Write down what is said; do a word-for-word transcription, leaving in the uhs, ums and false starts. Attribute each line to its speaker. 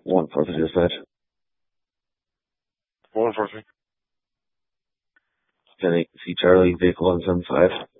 Speaker 1: One forty dispatch.
Speaker 2: One forty.
Speaker 1: Can I see Charlie vehicle on seven five?